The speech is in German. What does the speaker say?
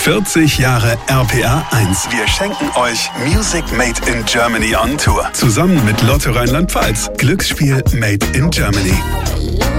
40 Jahre RPR 1. Wir schenken euch Music Made in Germany on Tour. Zusammen mit Lotto Rheinland-Pfalz. Glücksspiel Made in Germany.